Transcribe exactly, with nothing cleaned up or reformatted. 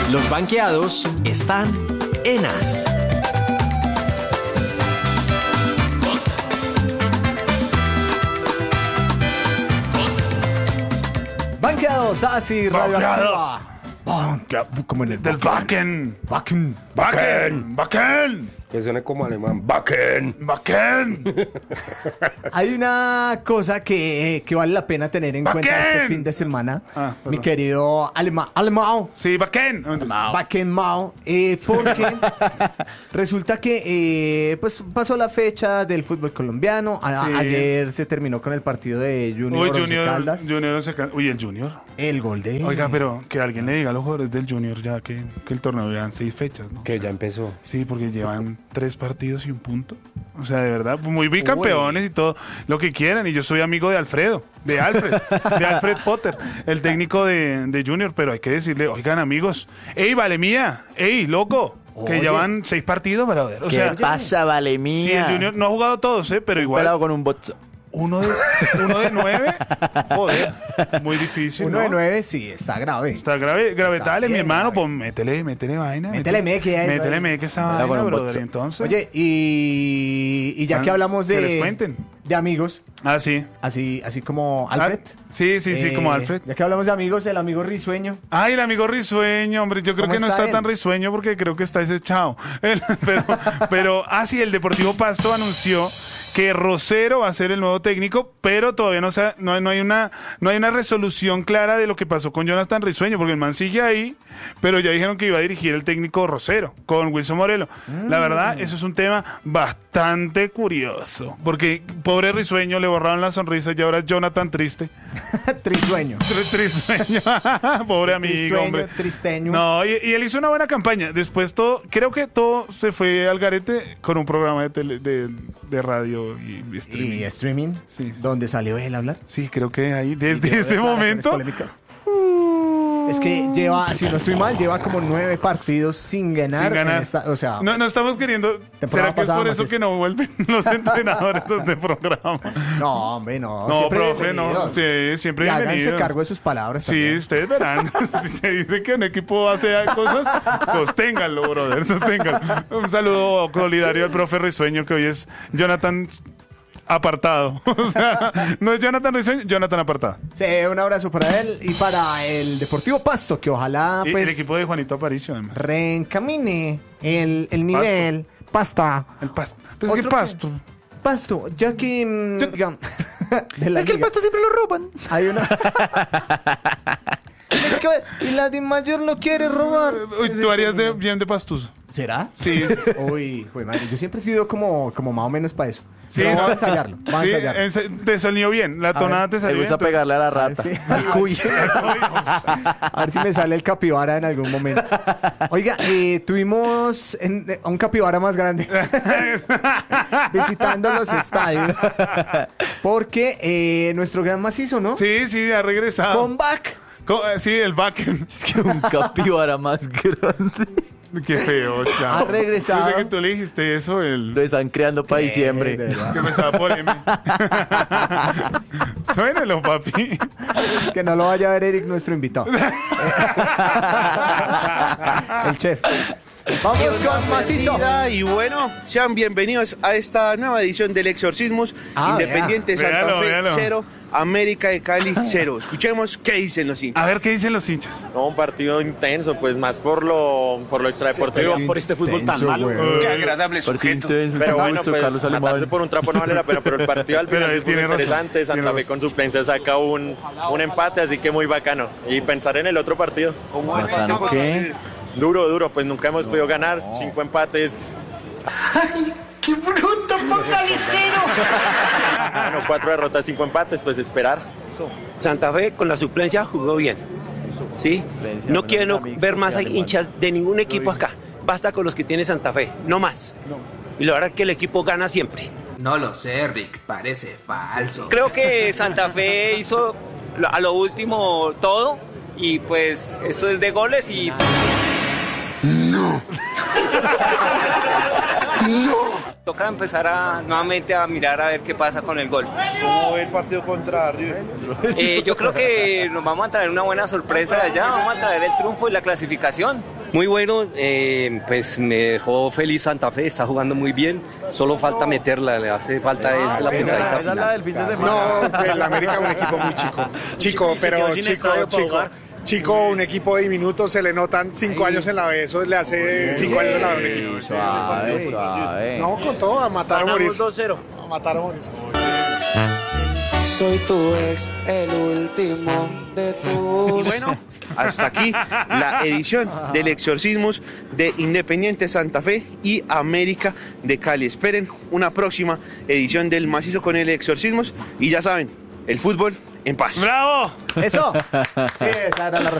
Los banqueados están en As. Banqueados, así, Radio Banqueados. Activa. Como en el Del Wacken. Wacken. Wacken. Wacken. Que suene como alemán. Backen. Wacken. Hay una cosa que, que vale la pena tener en Wacken. cuenta este fin de semana, Ah, mi perdón. querido Alema, Alemão. Sí, Wacken. Backenmau, eh, porque resulta que eh, pues pasó la fecha del fútbol colombiano. A- Sí. Ayer se terminó con el partido de Junior, Uy, Once Junior. Caldas. Junior Once Caldas. Uy, el Junior. El gol de Oiga, pero que alguien le diga a los jugadores del Junior ya que, que el torneo llevan seis fechas, ¿no? Que ya empezó. Sí, porque llevan tres partidos y un punto. O sea, de verdad, muy bicampeones y todo, lo que quieran. Y yo soy amigo de Alfredo, de Alfred, de Alfred Potter, el técnico de, de Junior. Pero hay que decirle, oigan, amigos, ey, vale mía, ey, loco, que Oye. llevan seis partidos, brother. O ¿Qué sea, pasa, vale si el mía? Junior no ha jugado todos, ¿eh? Pero igual. Pelado con un bot. Uno de, uno de nueve, joder, muy difícil. uno ¿no? de nueve, sí, está grave. Está grave, grave, Está dale, mi bien hermano, grave. pues métele, métele vaina. Métele meque a eso Métele ahí. meque esa Pelado con vaina, un brother. boxeo. Entonces. Oye, y, y ya Ah, que hablamos que de, les cuenten. de amigos, Ah, sí. así, así como Alfred. Ah, sí, sí, sí, eh, como Alfred. Ya que hablamos de amigos, el amigo risueño. Ay, el amigo risueño, hombre, yo creo ¿Cómo que no está está él? tan risueño porque creo que está desechado. El- pero, pero, ah, sí, el Deportivo Pasto anunció que Rosero va a ser el nuevo técnico, pero todavía no, se, no, hay- no hay una, no hay una resolución clara de lo que pasó con Jonathan Risueño, porque el man sigue ahí, pero ya dijeron que iba a dirigir el técnico Rosero con Wilson Morelo. La verdad, eso es un tema bastante curioso, porque pobre Risueño le borraron la sonrisa y ahora es Jonathan triste. Trisueño. Tri- Trisueño. Pobre amigo, Trisueño, hombre. tristeño. No, y, y él hizo una buena campaña. Después todo, creo que todo se fue al garete con un programa de, tele- de, de radio y streaming. Y streaming, Sí, sí, donde salió él a hablar. Sí, creo que ahí, desde Dio ese declaraciones momento. polémicas. Es que lleva, si no estoy mal, lleva como nueve partidos sin ganar. Sin ganar. en esta- o sea, No, no estamos queriendo. Temporada ¿Será que es pasada por más eso este. que no vuelven los entrenadores de este programa? no, hombre, no. No, siempre profe, no. bienvenidos. Sí, siempre Y háganse bienvenidos. cargo de sus palabras. Sí, también. ustedes verán. Si se dice que un equipo hace cosas, sosténganlo, brother, sosténganlo. Un saludo solidario al profe Risueño, que hoy es Jonathan apartado. O sea, no es Jonathan Risueño, Jonathan apartado. Sí, un abrazo para él y para el Deportivo Pasto, que ojalá Y pues el equipo de Juanito Aparicio, además. reencamine el, el nivel. Pasta. El pasto. Pues es que Otro pasto. Pasto, ya que... mm, Ya- digamos, de la Es que el liga. pasto siempre lo roban. Hay una... Es que- y la de mayor lo quiere robar. Uy, tú harías de, bien de pastuso. ¿Será? Sí. Uy, joder, madre, yo siempre he sido como, como más o menos para eso. Sí, Pero no. vamos a ensayarlo, vamos a Sí, ensayarlo. ense- te salió bien, la tonada ver, te Me salió gusta bien. pegarle a la A ver rata. si- Al cuy. A ver si me sale el capibara en algún momento. Oiga, eh, tuvimos en- a un capibara más grande visitando los estadios. Porque eh, nuestro gran macizo, ¿no? Sí, sí, ha regresado. Comeback. Co- eh, sí, el back. Es que un capibara más grande. Qué feo, chao. Ha regresado. Desde que tú le dijiste eso, el... Lo están creando para Eh, de diciembre. verdad. Que empezaba por M. Suénelo, papi. Que no lo vaya a ver Eric, nuestro invitado. El chef. Vamos con macizo. Y bueno, sean bienvenidos a esta nueva edición del Exorcismos. Ah, Independiente vea. Santa Véalo, Fe véalo. cero, América de Cali cero. Escuchemos qué dicen los hinchas. A ver, ¿qué dicen los hinchas? No, un partido intenso, pues más por lo, por lo extradeportivo. Por este fútbol tan malo. Qué agradable Porque sujeto. intenso, Pero qué bueno, gusto, pues Carlos matarse Alemán. por un trapo no vale la pena, pero el partido al Pero final él sí fue tiene razón, interesante. tiene Santa Fe razón. con suplencia saca un, un empate, así que muy bacano. Y pensar en el otro partido. Bacano, ¿qué? Duro, duro, pues nunca hemos podido ganar. Cinco empates. ¡Qué bruto, póngale cero! Bueno, cuatro derrotas, cinco empates, pues esperar. Santa Fe con la suplencia jugó bien. ¿Sí? No quiero ver más hinchas de ningún equipo acá. Basta con los que tiene Santa Fe, no más. Y la verdad es que el equipo gana siempre. No lo sé, Rick, parece falso. Creo que Santa Fe hizo lo- a lo último todo y pues esto es de goles y... No. Toca empezar a nuevamente a mirar a ver qué pasa con el gol. ¿Cómo ve el partido contra River? Eh, yo creo que nos vamos a traer una buena sorpresa de allá, vamos a traer el triunfo y la clasificación. Muy bueno, eh, pues me dejó feliz Santa Fe, está jugando muy bien, solo falta meterla, le hace falta es la pitadita final. No, el América es un equipo muy chico, chico, pero chico, chico. Chico, un equipo diminuto, se le notan cinco años en la B, eso le hace cinco años en la B a un equipo. Suave, suave. No, con todo, a matar o morir. dos cero. A matar o morir. Soy tu ex, el último de tus... Y bueno, hasta aquí la edición del Exorcismos de Independiente Santa Fe y América de Cali. Esperen una próxima edición del Macizo con el Exorcismos y ya saben, el fútbol en paz. ¡Bravo! Eso. Sí, esa era la